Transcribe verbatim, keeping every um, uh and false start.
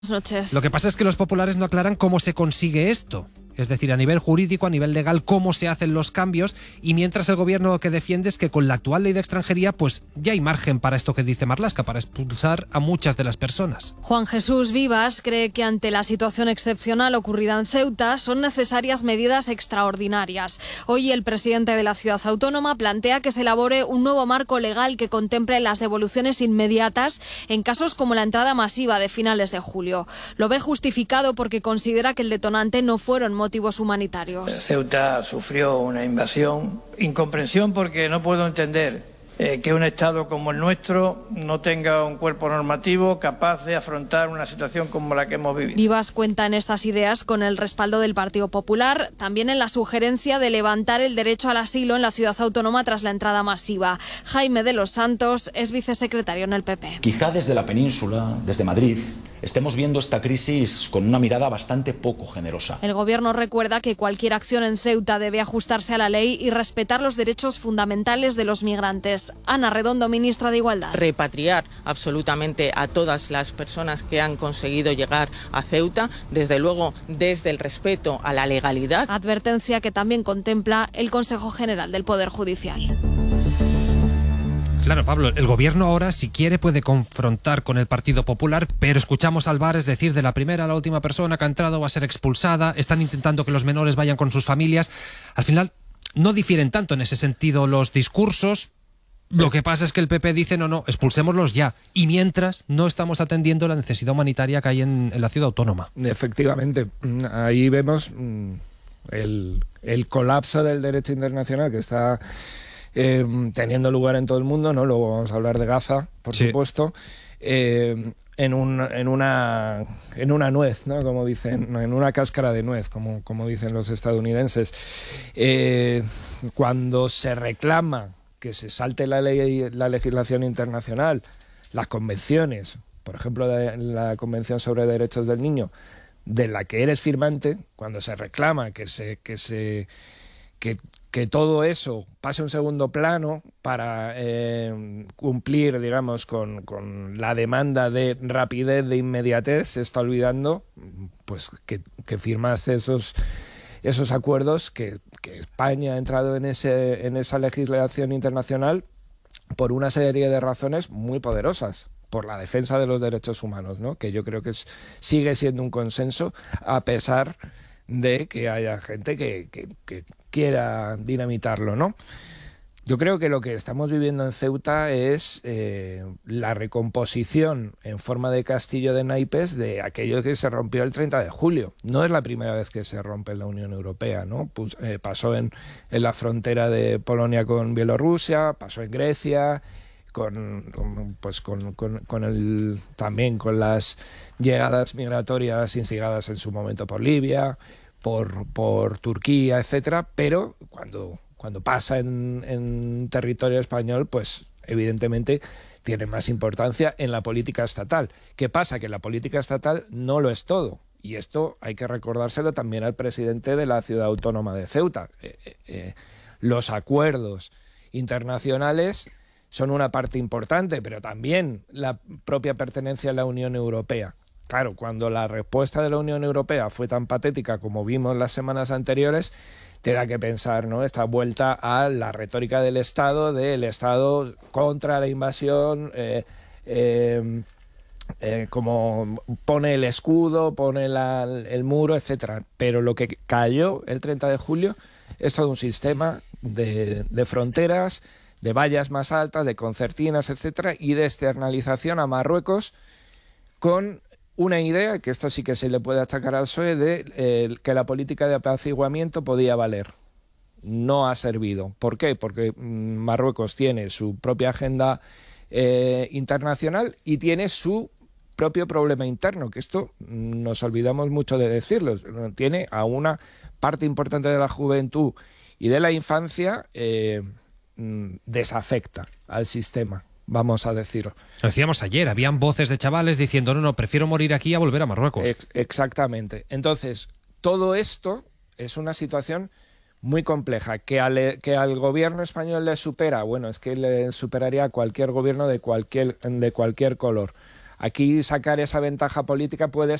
Buenas noches. Lo que pasa es que los populares no aclaran cómo se consigue esto. Es decir, a nivel jurídico, a nivel legal, cómo se hacen los cambios, y mientras el gobierno lo que defiende es que con la actual ley de extranjería pues ya hay margen para esto que dice Marlaska, para expulsar a muchas de las personas. Juan Jesús Vivas cree que ante la situación excepcional ocurrida en Ceuta son necesarias medidas extraordinarias. Hoy el presidente de la ciudad autónoma plantea que se elabore un nuevo marco legal que contemple las devoluciones inmediatas en casos como la entrada masiva de finales de julio. Lo ve justificado porque considera que el detonante no fueron motivos humanitarios. Ceuta sufrió una invasión, incomprensión porque no puedo entender eh, que un Estado como el nuestro no tenga un cuerpo normativo capaz de afrontar una situación como la que hemos vivido. Vivas cuenta en estas ideas con el respaldo del Partido Popular, también en la sugerencia de levantar el derecho al asilo en la ciudad autónoma tras la entrada masiva. Jaime de los Santos es vicesecretario en el P P. Quizá desde la península, desde Madrid, estemos viendo esta crisis con una mirada bastante poco generosa. El gobierno recuerda que cualquier acción en Ceuta debe ajustarse a la ley y respetar los derechos fundamentales de los migrantes. Ana Redondo, ministra de Igualdad. Repatriar absolutamente a todas las personas que han conseguido llegar a Ceuta, desde luego desde el respeto a la legalidad. Advertencia que también contempla el Consejo General del Poder Judicial. Claro, Pablo, el gobierno ahora, si quiere, puede confrontar con el Partido Popular, pero escuchamos a Álvarez decir de la primera a la última persona que ha entrado va a ser expulsada, están intentando que los menores vayan con sus familias. Al final, no difieren tanto en ese sentido los discursos. Lo que pasa es que el P P dice, no, no, expulsémoslos ya. Y mientras, no estamos atendiendo la necesidad humanitaria que hay en, en la ciudad autónoma. Efectivamente, ahí vemos el, el colapso del derecho internacional que está Eh, teniendo lugar en todo el mundo, ¿no? Luego vamos a hablar de Gaza, por sí. supuesto, eh, en, un, en, una, en una nuez, ¿no? Como dicen, en una cáscara de nuez, como, como dicen los estadounidenses. Eh, cuando se reclama que se salte la ley, la legislación internacional, las convenciones, por ejemplo, de la Convención sobre Derechos del Niño, de la que eres firmante, cuando se reclama que se que se que que todo eso pase a un segundo plano para eh, cumplir, digamos, con, con la demanda de rapidez, de inmediatez, se está olvidando pues que, que firmaste esos, esos acuerdos, que, que España ha entrado en, ese, en esa legislación internacional por una serie de razones muy poderosas, por la defensa de los derechos humanos, ¿no? Que yo creo que es, sigue siendo un consenso, a pesar de que haya gente que, que, que quiera dinamitarlo, ¿no? Yo creo que lo que estamos viviendo en Ceuta es eh, la recomposición en forma de castillo de naipes de aquello que se rompió el treinta de julio. No es la primera vez que se rompe en la Unión Europea, ¿no? Pues, eh, pasó en, en la frontera de Polonia con Bielorrusia, pasó en Grecia, con, pues con, con, con el, también con las llegadas migratorias instigadas en su momento por Libia, por, por Turquía, etcétera, pero cuando, cuando pasa en, en territorio español, pues evidentemente tiene más importancia en la política estatal. ¿Qué pasa? Que la política estatal no lo es todo, y esto hay que recordárselo también al presidente de la ciudad autónoma de Ceuta. Eh, eh, eh, los acuerdos internacionales son una parte importante, pero también la propia pertenencia a la Unión Europea. Claro, cuando la respuesta de la Unión Europea fue tan patética como vimos las semanas anteriores, te da que pensar, ¿no? Esta vuelta a la retórica del Estado, del Estado contra la invasión, eh, eh, eh, como pone el escudo, pone la, el muro, etcétera. Pero lo que cayó el treinta de julio es todo un sistema de, de fronteras, de vallas más altas, de concertinas, etcétera, y de externalización a Marruecos, con una idea, que esto sí que se le puede achacar al P S O E, de eh, que la política de apaciguamiento podía valer. No ha servido. ¿Por qué? Porque mmm, Marruecos tiene su propia agenda eh, internacional y tiene su propio problema interno, que esto mmm, nos olvidamos mucho de decirlo. Tiene a una parte importante de la juventud y de la infancia eh, mmm, desafecta al sistema, vamos a decirlo. Lo decíamos ayer, habían voces de chavales diciendo, no, no, prefiero morir aquí a volver a Marruecos. Ex- exactamente. Entonces, todo esto es una situación muy compleja, que al, que al gobierno español le supera, bueno, es que le superaría a cualquier gobierno de cualquier, de cualquier color. aquí sacar esa ventaja política puede